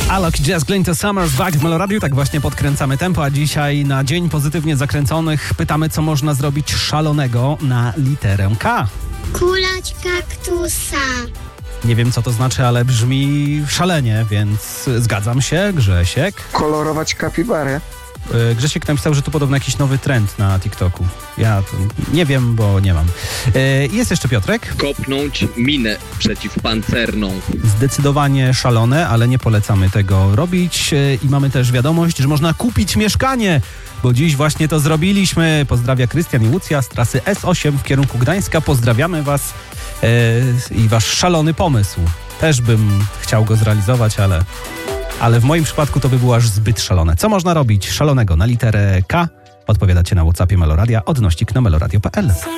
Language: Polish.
Alok i Jazz Glinta Summers back w Meloradiu. Tak właśnie podkręcamy tempo, a dzisiaj na Dzień Pozytywnie Zakręconych pytamy, co można zrobić szalonego na literę K. Kulać kaktusa. Nie wiem, co to znaczy, ale brzmi szalenie, więc zgadzam się. Grzesiek. Kolorować kapibarę. Grzesiek napisał, że to podobno jakiś nowy trend na TikToku. Ja to nie wiem, bo nie mam. Jest jeszcze Piotrek. Kopnąć minę przeciwpancerną. Zdecydowanie szalone, ale nie polecamy tego robić. I mamy też wiadomość, że można kupić mieszkanie, bo dziś właśnie to zrobiliśmy. Pozdrawia Krystian i Łucja z trasy S8 w kierunku Gdańska. Pozdrawiamy was i wasz szalony pomysł. Też bym chciał go zrealizować, ale w moim przypadku to by było aż zbyt szalone. Co można robić szalonego na literę K? Odpowiadacie na WhatsAppie Meloradia, odnośnik na meloradio.pl.